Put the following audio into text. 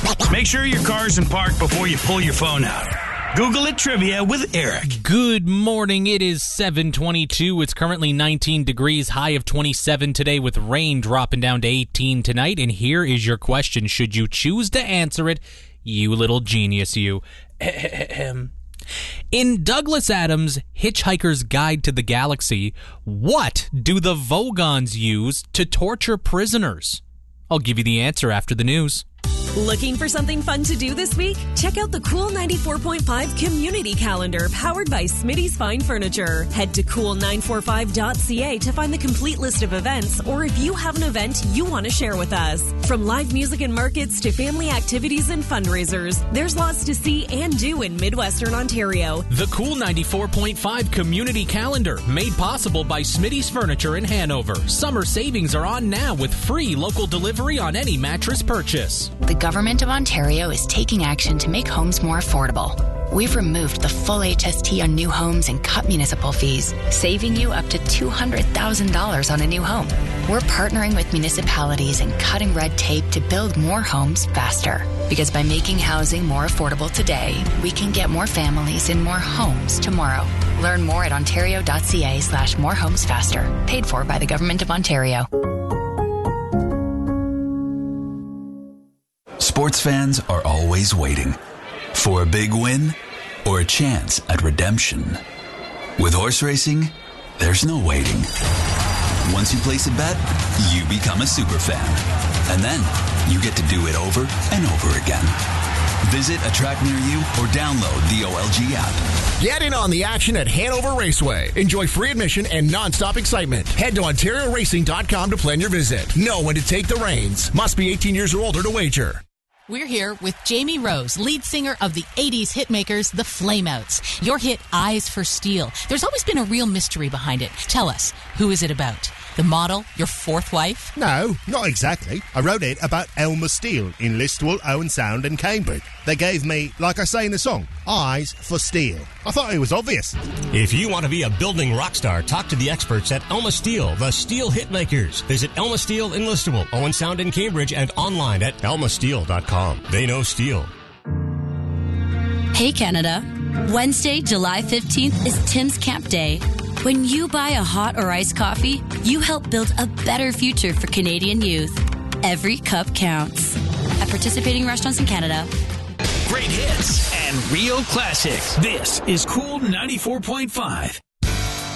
Make sure your car's in park before you pull your phone out. Google it trivia with Eric. Good morning. It is 7:22. It's currently 19 degrees, high of 27 today with rain dropping down to 18 tonight. And here is your question. Should you choose to answer it, you little genius, you. In Douglas Adams' Hitchhiker's Guide to the Galaxy, what do the Vogons use to torture prisoners? I'll give you the answer after the news. Looking for something fun to do this week? Check out the Cool 94.5 Community Calendar powered by Smitty's Fine Furniture. Head to cool945.ca to find the complete list of events, or if you have an event you want to share with us. From live music and markets to family activities and fundraisers, there's lots to see and do in Midwestern Ontario. The Cool 94.5 Community Calendar, made possible by Smitty's Furniture in Hanover. Summer savings are on now with free local delivery on any mattress purchase. The Government of Ontario is taking action to make homes more affordable. We've removed the full HST on new homes and cut municipal fees, saving you up to $200,000 on a new home. We're partnering with municipalities and cutting red tape to build more homes faster. Because by making housing more affordable today, we can get more families in more homes tomorrow. Learn more at ontario.ca/morehomesfaster. Paid for by the Government of Ontario. Sports fans are always waiting for a big win or a chance at redemption. With horse racing, there's no waiting. Once you place a bet, you become a super fan. And then you get to do it over and over again. Visit a track near you or download the OLG app. Get in on the action at Hanover Raceway. Enjoy free admission and non-stop excitement. Head to OntarioRacing.com to plan your visit. Know when to take the reins. Must be 18 years or older to wager. We're here with Jamie Rose, lead singer of the 80s hitmakers, the Flameouts. Your hit, Eyes for Steel. There's always been a real mystery behind it. Tell us, who is it about? The model? Your fourth wife? No, not exactly. I wrote it about Elmer Steele in Listowel, Owen Sound and Cambridge. They gave me, like I say in the song, Eyes for Steel. I thought it was obvious. If you want to be a building rock star, talk to the experts at Elma Steel, the Steel Hitmakers. Visit Elma Steel in Listowel, Owen Sound in Cambridge, and online at elmasteel.com. They know steel. Hey Canada, Wednesday, July 15th is Tim's Camp Day. When you buy a hot or iced coffee, you help build a better future for Canadian youth. Every cup counts. At participating restaurants in Canada. Great hits and real classics. This is Cool 94.5.